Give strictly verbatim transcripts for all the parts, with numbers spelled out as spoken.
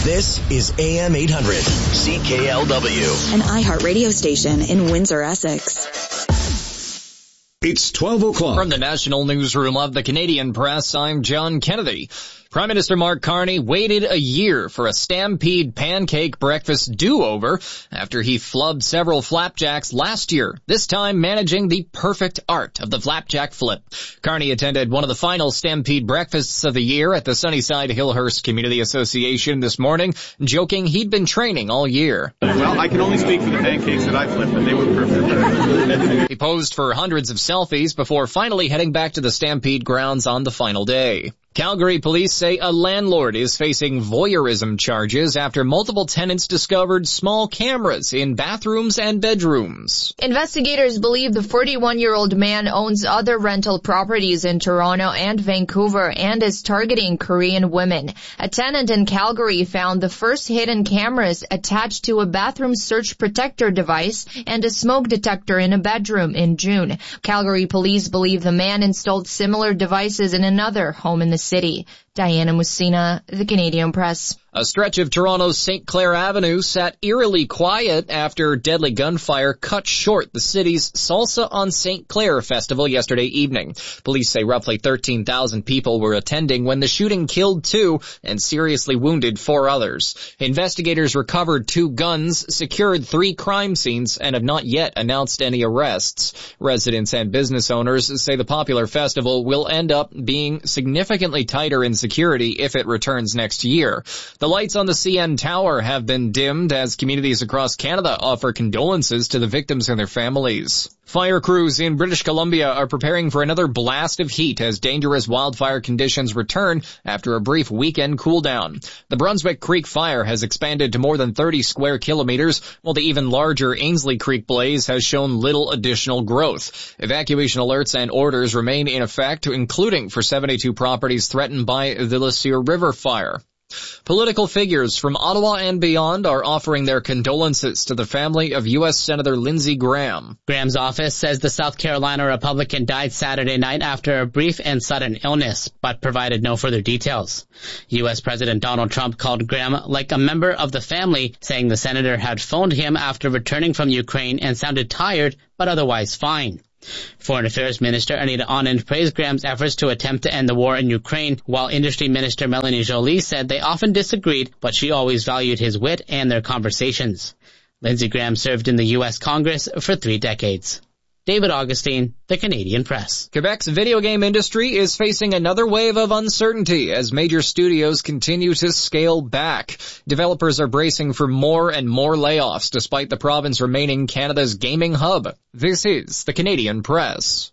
This is A M eight hundred, C K L W. An iHeart radio station in Windsor, Essex. It's twelve o'clock. From the National Newsroom of the Canadian Press, I'm John Kennedy. Prime Minister Mark Carney waited a year for a Stampede pancake breakfast do-over after he flubbed several flapjacks last year, this time managing the perfect art of the flapjack flip. Carney attended one of the final Stampede breakfasts of the year at the Sunnyside Hillhurst Community Association this morning, joking he'd been training all year. Well, I can only speak for the pancakes that I flipped, but they were perfect. He posed for hundreds of selfies before finally heading back to the Stampede grounds on the final day. Calgary police say a landlord is facing voyeurism charges after multiple tenants discovered small cameras in bathrooms and bedrooms. Investigators believe the forty-one-year-old man owns other rental properties in Toronto and Vancouver and is targeting Korean women. A tenant in Calgary found the first hidden cameras attached to a bathroom surge protector device and a smoke detector in a bedroom in June. Calgary police believe the man installed similar devices in another home in the city. Diana Messina, the Canadian Press. A stretch of Toronto's Saint Clair Avenue sat eerily quiet after deadly gunfire cut short the city's Salsa on Saint Clair festival yesterday evening. Police say roughly thirteen thousand people were attending when the shooting killed two and seriously wounded four others. Investigators recovered two guns, secured three crime scenes, and have not yet announced any arrests. Residents and business owners say the popular festival will end up being significantly tighter in security if it returns next year. The lights on the C N Tower have been dimmed as communities across Canada offer condolences to the victims and their families. Fire crews in British Columbia are preparing for another blast of heat as dangerous wildfire conditions return after a brief weekend cool down. The Brunswick Creek fire has expanded to more than thirty square kilometers, while the even larger Ainsley Creek blaze has shown little additional growth. Evacuation alerts and orders remain in effect, including for seventy-two properties threatened by the Le Sueur River fire. Political figures from Ottawa and beyond are offering their condolences to the family of U S Senator Lindsey Graham. Graham's office says the South Carolina Republican died Saturday night after a brief and sudden illness, but provided no further details. U S President Donald Trump called Graham like a member of the family, saying the senator had phoned him after returning from Ukraine and sounded tired, but otherwise fine. Foreign Affairs Minister Anita Anand praised Graham's efforts to attempt to end the war in Ukraine, while Industry Minister Melanie Joly said they often disagreed, but she always valued his wit and their conversations. Lindsey Graham served in the U S Congress for three decades. David Augustine, the Canadian Press. Quebec's video game industry is facing another wave of uncertainty as major studios continue to scale back. Developers are bracing for more and more layoffs despite the province remaining Canada's gaming hub. This is the Canadian Press.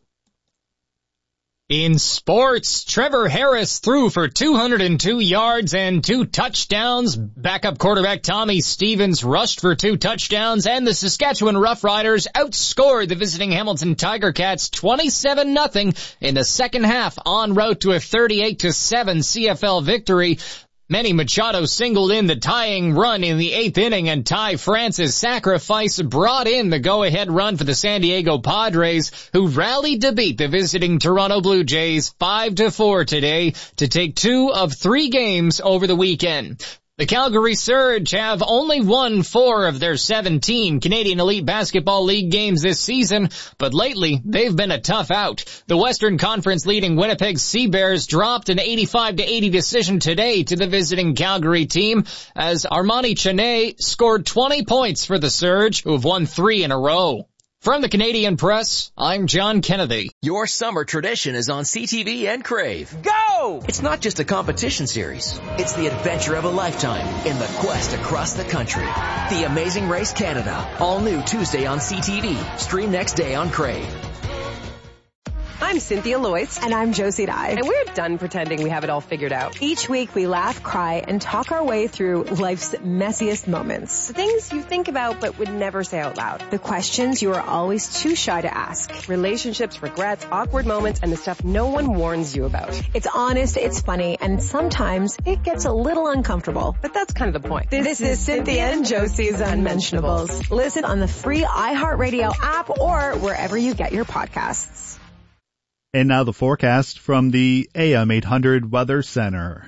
In sports, Trevor Harris threw for two hundred two yards and two touchdowns. Backup quarterback Tommy Stevens rushed for two touchdowns, and the Saskatchewan Roughriders outscored the visiting Hamilton Tiger Cats twenty-seven nothing in the second half, en route to a thirty-eight to seven C F L victory. Manny Machado singled in the tying run in the eighth inning, and Ty France's sacrifice brought in the go-ahead run for the San Diego Padres, who rallied to beat the visiting Toronto Blue Jays five to four today to take two of three games over the weekend. The Calgary Surge have only won four of their seventeen Canadian Elite Basketball League games this season, but lately they've been a tough out. The Western Conference leading Winnipeg Sea Bears dropped an eighty-five to eighty decision today to the visiting Calgary team as Armani Chene scored twenty points for the Surge, who have won three in a row. From the Canadian Press, I'm John Kennedy. Your summer tradition is on C T V and Crave. Go! It's not just a competition series. It's the adventure of a lifetime in the quest across the country. The Amazing Race Canada. All new Tuesday on C T V. Stream next day on Crave. I'm Cynthia Loyce. And I'm Josie Dye. And we're done pretending we have it all figured out. Each week we laugh, cry, and talk our way through life's messiest moments. The things you think about but would never say out loud. The questions you are always too shy to ask. Relationships, regrets, awkward moments, and the stuff no one warns you about. It's honest, it's funny, and sometimes it gets a little uncomfortable. But that's kind of the point. This, this is Cynthia and Josie's Unmentionables. Listen on the free iHeartRadio app or wherever you get your podcasts. And now the forecast from the A M eight hundred Weather Center.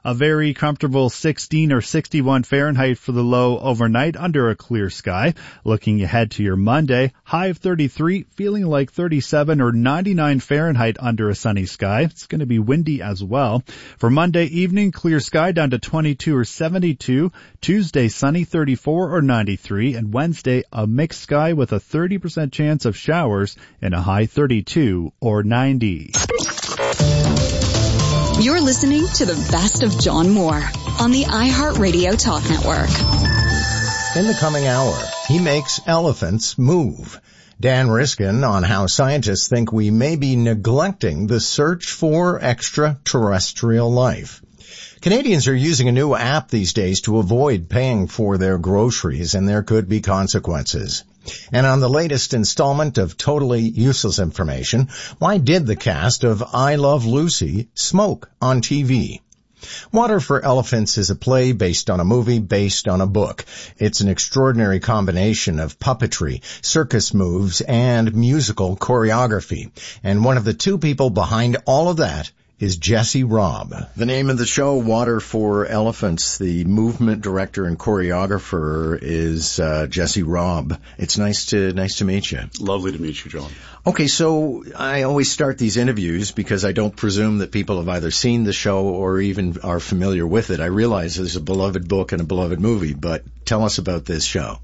A very comfortable sixteen or sixty-one Fahrenheit for the low overnight under a clear sky. Looking ahead to your Monday, high of thirty-three, feeling like thirty-seven or ninety-nine Fahrenheit under a sunny sky. It's going to be windy as well. For Monday evening, clear sky down to twenty-two or seventy-two. Tuesday, sunny, thirty-four or ninety-three. And Wednesday, a mixed sky with a thirty percent chance of showers and a high thirty-two or ninety. You're listening to the best of John Moore on the iHeartRadio Talk Network. In the coming hour, he makes elephants move. Dan Riskin on how scientists think we may be neglecting the search for extraterrestrial life. Canadians are using a new app these days to avoid paying for their groceries, and there could be consequences. And on the latest installment of Totally Useless Information, why did the cast of I Love Lucy smoke on T V? Water for Elephants is a play based on a movie based on a book. It's an extraordinary combination of puppetry, circus moves, and musical choreography. And one of the two people behind all of that is Jesse Robb. The name of the show, Water for Elephants. The movement director and choreographer is uh, Jesse Robb. It's nice to nice to meet you. Lovely to meet you, John. Okay, so I always start these interviews because I don't presume that people have either seen the show or even are familiar with it. I realize there's a beloved book and a beloved movie, but tell us about this show.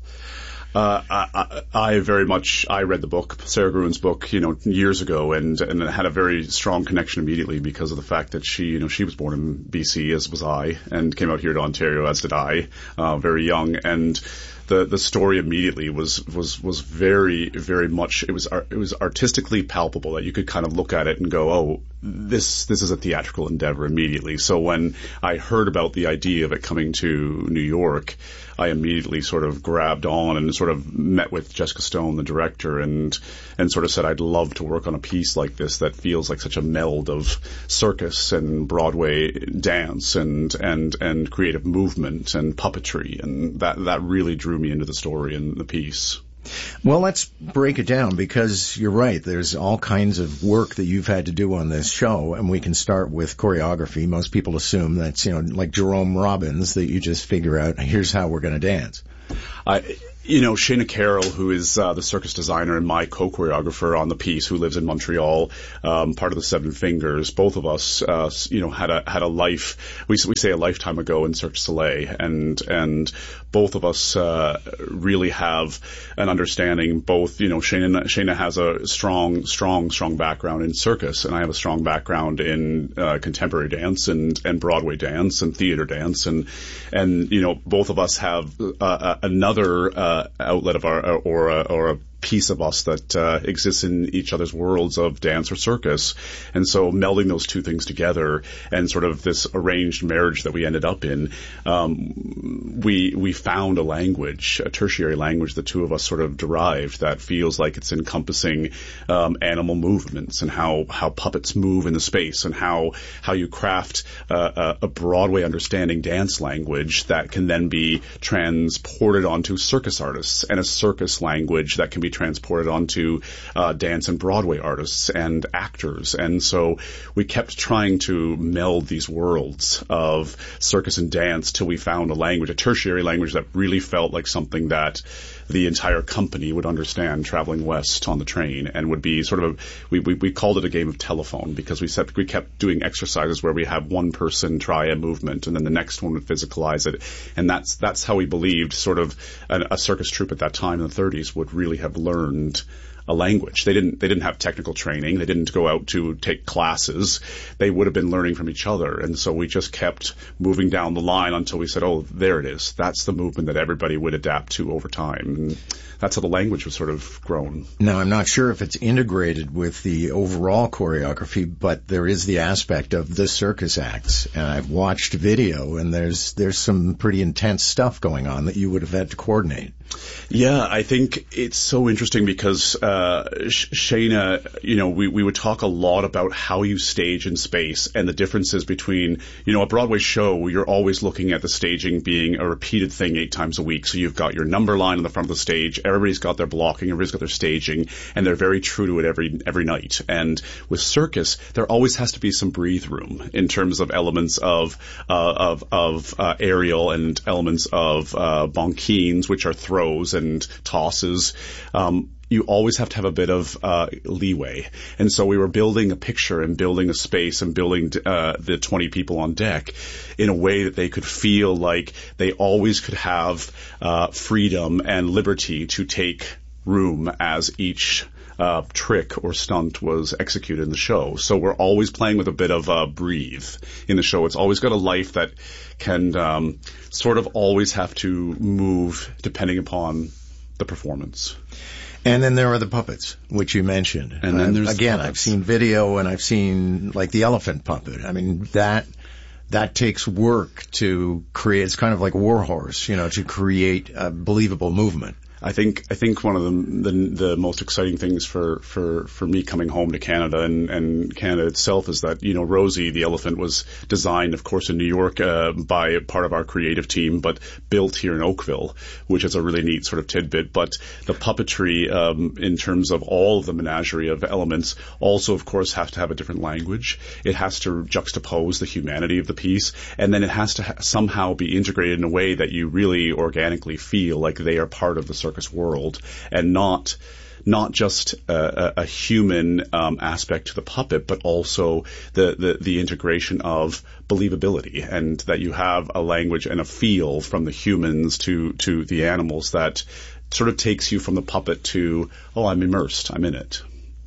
Uh, I, I very much, I read the book, Sarah Gruen's book, you know, years ago, and, and had a very strong connection immediately because of the fact that she, you know, she was born in B C, as was I, and came out here to Ontario, as did I, uh, very young, and the, the story immediately was, was, was very, very much, it was, it was artistically palpable that you could kind of look at it and go, oh, this, this is a theatrical endeavor immediately. So when I heard about the idea of it coming to New York, I immediately sort of grabbed on and sort of met with Jessica Stone, the director, and and sort of said, I'd love to work on a piece like this that feels like such a meld of circus and Broadway dance and and and creative movement and puppetry, and that that really drew me into the story and the piece. Well, let's break it down, because you're right. There's all kinds of work that you've had to do on this show, and we can start with choreography. Most people assume that's, you know, like Jerome Robbins, that you just figure out, here's how we're going to dance. I, you know, Shayna Carroll, who is uh, the circus designer and my co-choreographer on the piece, who lives in Montreal, um, part of the Seven Fingers, both of us, uh, you know, had a had a life. We we say a lifetime ago in Cirque du Soleil, and and both of us uh, really have an understanding. Both, you know, Shayna Shayna has a strong, strong, strong background in circus, and I have a strong background in uh, contemporary dance and and Broadway dance and theater dance, and and you know, both of us have uh, another. Uh, outlet of our, or a, or a piece of us that uh, exists in each other's worlds of dance or circus. And so melding those two things together and sort of this arranged marriage that we ended up in, um, we we found a language, a tertiary language the two of us sort of derived that feels like it's encompassing um, animal movements and how, how puppets move in the space, and how, how you craft uh, a, a Broadway understanding dance language that can then be transported onto circus artists, and a circus language that can be transported onto uh, dance and Broadway artists and actors. And so we kept trying to meld these worlds of circus and dance till we found a language, a tertiary language that really felt like something that the entire company would understand traveling west on the train, and would be sort of a, we, we, we called it a game of telephone, because we said we kept doing exercises where we have one person try a movement and then the next one would physicalize it. And that's, that's how we believed sort of a, a circus troupe at that time in the thirties would really have learned a language. They didn't, they didn't have technical training. They didn't go out to take classes. They would have been learning from each other. And so we just kept moving down the line until we said, oh, there it is. That's the movement that everybody would adapt to over time. And that's how the language was sort of grown. Now, I'm not sure if it's integrated with the overall choreography, but there is the aspect of the circus acts. And I've watched video, and there's, there's some pretty intense stuff going on that you would have had to coordinate. Yeah, I think it's so interesting because uh Shayna, you know, we, we would talk a lot about how you stage in space and the differences between, you know, a Broadway show, you're always looking at the staging being a repeated thing eight times a week. So you've got your number line on the front of the stage, everybody's got their blocking, everybody's got their staging, and they're very true to it every every night. And with circus, there always has to be some breathe room in terms of elements of uh, of of uh, aerial and elements of uh, bonquines, which are throws and tosses. Um, you always have to have a bit of uh, leeway. And so we were building a picture and building a space and building uh, the twenty people on deck in a way that they could feel like they always could have uh, freedom and liberty to take room as each uh, trick or stunt was executed in the show. So we're always playing with a bit of uh, breathe in the show. It's always got a life that can um, sort of always have to move depending upon the performance. And then there are the puppets, which you mentioned. And then there's again, the I've seen video and I've seen like the elephant puppet. I mean, that that takes work to create. It's kind of like Warhorse, you know, to create a believable movement. I think I think one of the, the the most exciting things for, for, for me coming home to Canada and, and Canada itself is that, you know, Rosie the elephant was designed, of course, in New York uh, by part of our creative team, but built here in Oakville, which is a really neat sort of tidbit. But the puppetry, um, in terms of all of the menagerie of elements, also, of course, have to have a different language. It has to juxtapose the humanity of the piece, and then it has to ha- somehow be integrated in a way that you really organically feel like they are part of the circus world, and not not just a, a human um, aspect to the puppet, but also the, the the integration of believability, and that you have a language and a feel from the humans to to the animals that sort of takes you from the puppet to, oh, I'm immersed, I'm in it.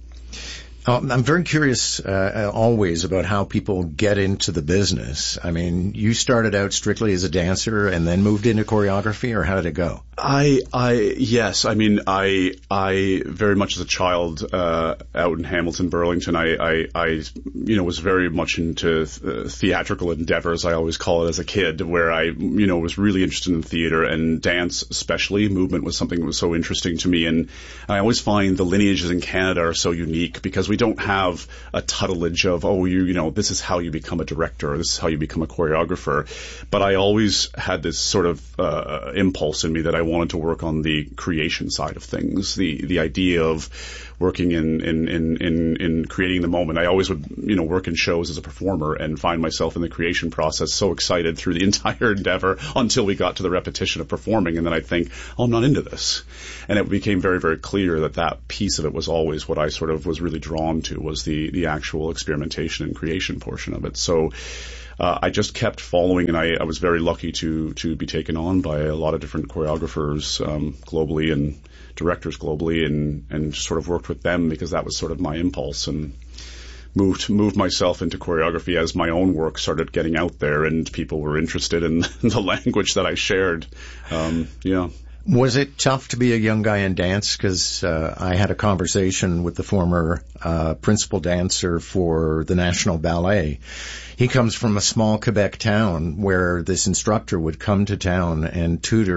Um, I'm very curious uh, always about how people get into the business. I mean, you started out strictly as a dancer and then moved into choreography, or how did it go? I, I, yes. I mean, I, I very much as a child, uh, out in Hamilton, Burlington, I, I, I, you know, was very much into th- theatrical endeavors, I always call it, as a kid, where I, you know, was really interested in theater and dance, especially. Movement was something that was so interesting to me. And I always find the lineages in Canada are so unique because we don't have a tutelage of, oh, you, you know, this is how you become a director, or this is how you become a choreographer. But I always had this sort of, uh, impulse in me that I wanted to work on the creation side of things, the the idea of working in in, in, in in creating the moment. I always would, you know, work in shows as a performer and find myself in the creation process so excited through the entire endeavor until we got to the repetition of performing, and then I'd think, oh, I'm not into this. And it became very, very clear that that piece of it was always what I sort of was really drawn to, was the the actual experimentation and creation portion of it. So Uh, I just kept following, and I, I was very lucky to to be taken on by a lot of different choreographers um, globally and directors globally, and, and sort of worked with them because that was sort of my impulse, and moved moved myself into choreography as my own work started getting out there and people were interested in the language that I shared. Um, yeah. Was it tough to be a young guy in dance? Because uh, I had a conversation with the former uh, principal dancer for the National Ballet. He comes from a small Quebec town where this instructor would come to town and tutor